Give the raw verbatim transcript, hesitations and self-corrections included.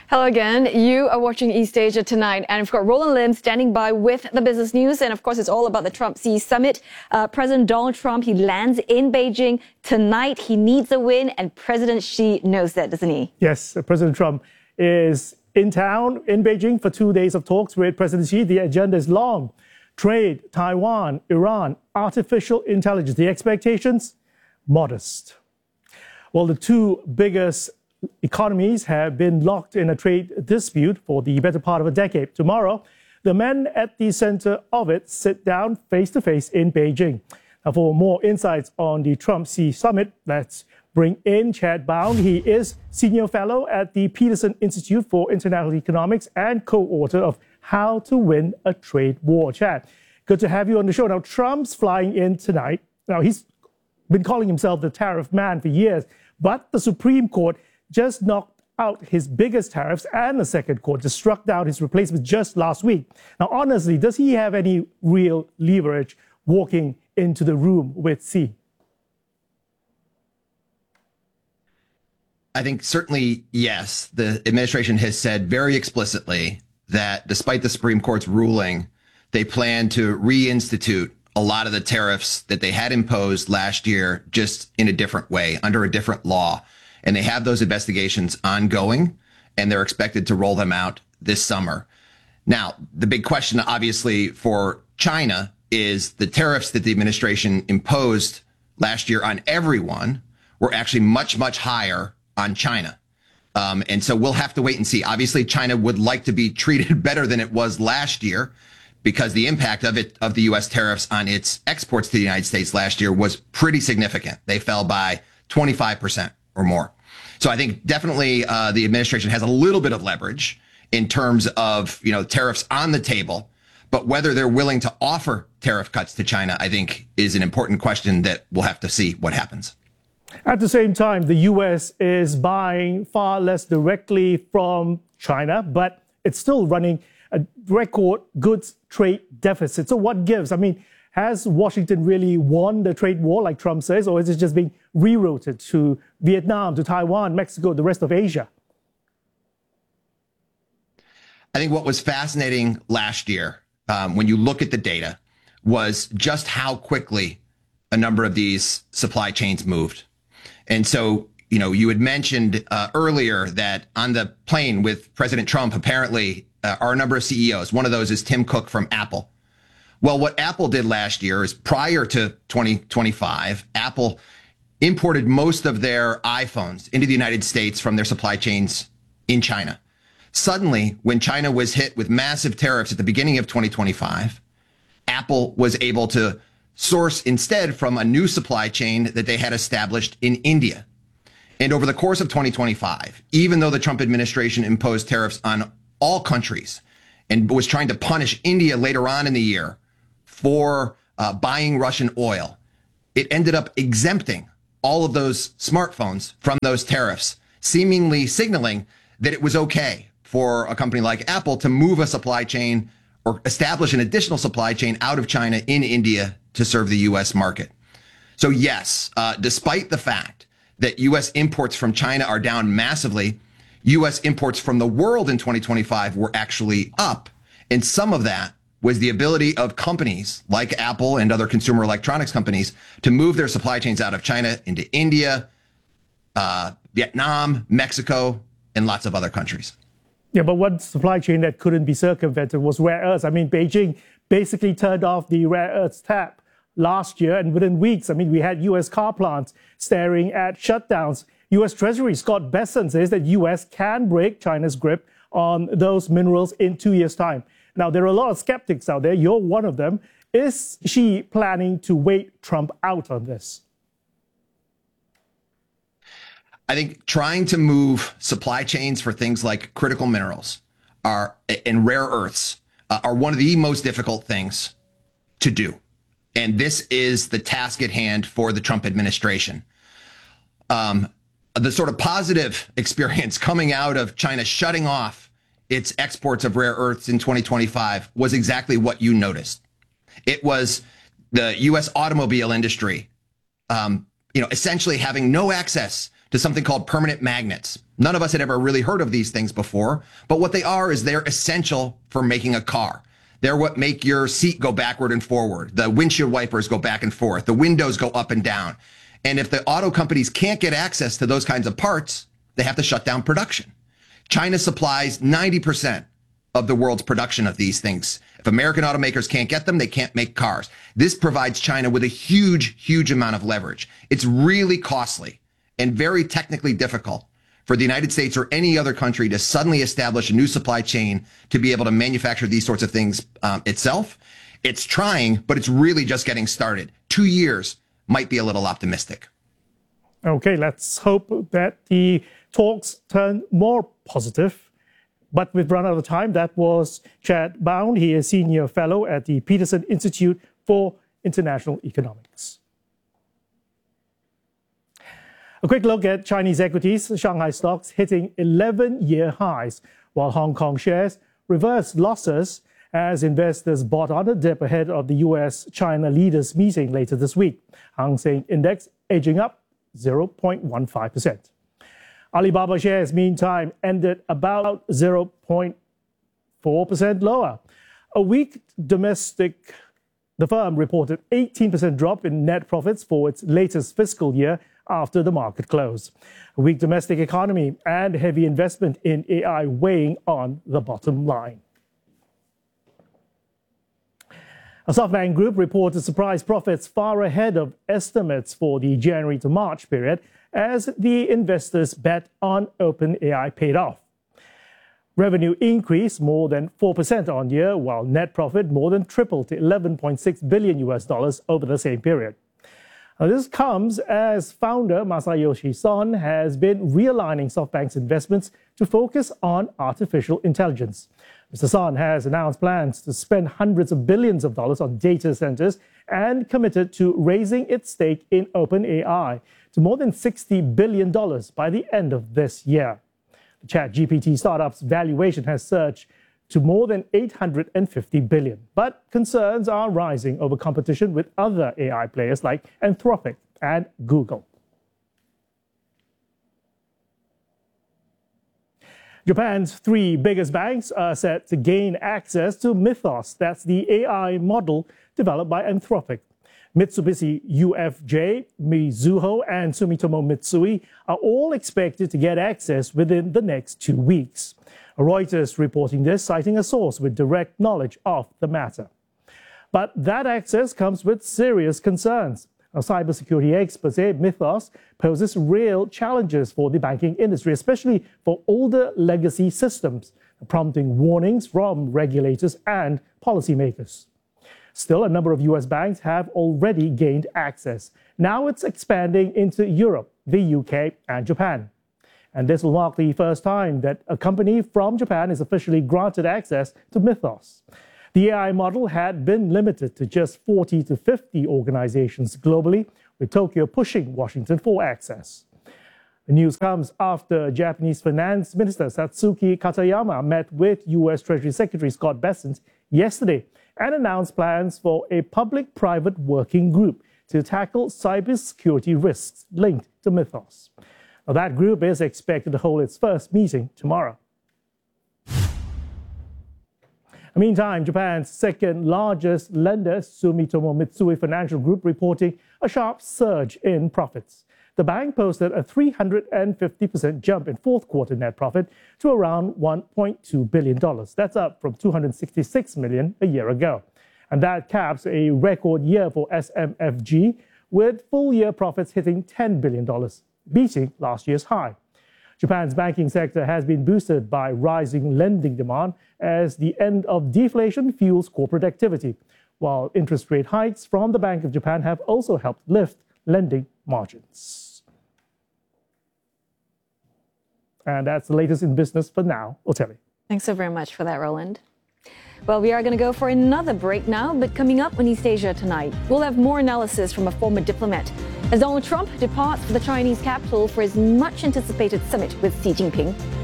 Hello again. You are watching East Asia Tonight, and we've got Roland Lim standing by with the business news. And of course, it's all about the Trump-Xi summit. Uh, President Donald Trump, he lands in Beijing tonight. He needs a win, and President Xi knows that, doesn't he? Yes, President Trump is in town in Beijing for two days of talks with President Xi. The agenda is long. Trade, Taiwan, Iran, artificial intelligence. The expectations, modest. Well, the two biggest economies have been locked in a trade dispute for the better part of a decade. Tomorrow, the men at the center of it sit down face-to-face in Beijing. Now, for more insights on the Trump-Xi summit, let's bring in Chad Bown. He is Senior Fellow at the Peterson Institute for International Economics and co-author of How to Win a Trade War. Chad, good to have you on the show. Now, Trump's flying in tonight. Now, he's been calling himself the tariff man for years, but the Supreme Court just knocked out his biggest tariffs, and the second court just struck down his replacement just last week. Now, honestly, does he have any real leverage walking into the room with Xi? I think certainly, yes. The administration has said very explicitly that despite the Supreme Court's ruling, they plan to reinstitute a lot of the tariffs that they had imposed last year, just in a different way, under a different law. And they have those investigations ongoing, and they're expected to roll them out this summer. Now, the big question, obviously, for China is the tariffs that the administration imposed last year on everyone were actually much, much higher on China. Um, and so we'll have to wait and see. Obviously, China would like to be treated better than it was last year, because the impact of it, of the U S tariffs on its exports to the United States last year was pretty significant. They fell by twenty-five percent or more. So I think definitely uh, the administration has a little bit of leverage in terms of, you know, tariffs on the table. But whether they're willing to offer tariff cuts to China, I think, is an important question that we'll have to see what happens. At the same time, the U S is buying far less directly from China, but it's still running a record goods trade deficit. So what gives? I mean, has Washington really won the trade war, like Trump says, or is it just being rerouted to Vietnam, to Taiwan, Mexico, the rest of Asia? I think what was fascinating last year, um, when you look at the data, was just how quickly a number of these supply chains moved. And so, you know, you had mentioned uh, earlier that on the plane with President Trump, apparently, uh, are a number of C E Os. One of those is Tim Cook from Apple. Well, what Apple did last year is, prior to twenty twenty-five, Apple imported most of their iPhones into the United States from their supply chains in China. Suddenly, when China was hit with massive tariffs at the beginning of twenty twenty-five, Apple was able to source instead from a new supply chain that they had established in India. And over the course of twenty twenty-five, even though the Trump administration imposed tariffs on all countries and was trying to punish India later on in the year for uh, buying Russian oil, it ended up exempting all of those smartphones from those tariffs, seemingly signaling that it was okay for a company like Apple to move a supply chain or establish an additional supply chain out of China in India to serve the U S market. So yes, uh, despite the fact that U S imports from China are down massively, U S imports from the world in twenty twenty-five were actually up. And some of that was the ability of companies like Apple and other consumer electronics companies to move their supply chains out of China into India, uh, Vietnam, Mexico, and lots of other countries. Yeah, but one supply chain that couldn't be circumvented was rare earths. I mean, Beijing basically turned off the rare earths tap last year, and within weeks, I mean, we had U S car plants staring at shutdowns. U S Treasury Scott Bessent says that U S can break China's grip on those minerals in two years' time. Now, there are a lot of skeptics out there. You're one of them. Is she planning to wait Trump out on this? I think trying to move supply chains for things like critical minerals are and rare earths uh, are one of the most difficult things to do. And this is the task at hand for the Trump administration. Um, the sort of positive experience coming out of China shutting off its exports of rare earths in twenty twenty-five was exactly what you noticed. It was the U S automobile industry, um, you know, essentially having no access to something called permanent magnets. None of us had ever really heard of these things before, but what they are is they're essential for making a car. They're what make your seat go backward and forward. The windshield wipers go back and forth. The windows go up and down. And if the auto companies can't get access to those kinds of parts, they have to shut down production. China supplies ninety percent of the world's production of these things. If American automakers can't get them, they can't make cars. This provides China with a huge, huge amount of leverage. It's really costly and very technically difficult for the United States or any other country to suddenly establish a new supply chain to be able to manufacture these sorts of things um, itself. It's trying, but it's really just getting started. Two years might be a little optimistic. Okay, let's hope that the talks turn more positive. But we've run out of time. That was Chad Bown. He is Senior Fellow at the Peterson Institute for International Economics. A quick look at Chinese equities. Shanghai stocks hitting eleven-year highs, while Hong Kong shares reversed losses as investors bought on a dip ahead of the U S-China leaders meeting later this week. Hang Seng Index edging up zero point one five percent. Alibaba shares, meantime, ended about zero point four percent lower. A weak domestic, the firm reported eighteen percent drop in net profits for its latest fiscal year after the market close. A weak domestic economy and heavy investment in A I weighing on the bottom line. A SoftBank Group reported surprise profits far ahead of estimates for the January to March period as the investors' bet on OpenAI paid off. Revenue increased more than four percent on year, while net profit more than tripled to eleven point six billion U S dollars over the same period. Now, this comes as founder Masayoshi Son has been realigning SoftBank's investments to focus on artificial intelligence. Mister Son has announced plans to spend hundreds of billions of dollars on data centers and committed to raising its stake in OpenAI to more than sixty billion dollars by the end of this year. The ChatGPT startup's valuation has surged to more than eight hundred fifty billion dollars. But concerns are rising over competition with other A I players like Anthropic and Google. Japan's three biggest banks are set to gain access to Mythos. That's the A I model developed by Anthropic. Mitsubishi U F J, Mizuho, and Sumitomo Mitsui are all expected to get access within the next two weeks. Reuters reporting this, citing a source with direct knowledge of the matter. But that access comes with serious concerns. Now, cybersecurity experts say Mythos poses real challenges for the banking industry, especially for older legacy systems, prompting warnings from regulators and policymakers. Still, a number of U S banks have already gained access. Now it's expanding into Europe, the U K, and Japan. And this will mark the first time that a company from Japan is officially granted access to Mythos. The A I model had been limited to just forty to fifty organizations globally, with Tokyo pushing Washington for access. The news comes after Japanese Finance Minister Satsuki Katayama met with U S Treasury Secretary Scott Bessent yesterday and announced plans for a public-private working group to tackle cybersecurity risks linked to Mythos. Now, that group is expected to hold its first meeting tomorrow. Meantime, Japan's second largest lender, Sumitomo Mitsui Financial Group, reporting a sharp surge in profits. The bank posted a three hundred fifty percent jump in fourth quarter net profit to around one point two billion dollars. That's up from two hundred sixty-six million dollars a year ago. And that caps a record year for S M F G, with full-year profits hitting ten billion dollars, beating last year's high. Japan's banking sector has been boosted by rising lending demand as the end of deflation fuels corporate activity, while interest rate hikes from the Bank of Japan have also helped lift lending margins. And that's the latest in business for now. Oteli. Thanks so very much for that, Roland. Well, we are going to go for another break now, but coming up on East Asia tonight, we'll have more analysis from a former diplomat as Donald Trump departs for the Chinese capital for his much-anticipated summit with Xi Jinping.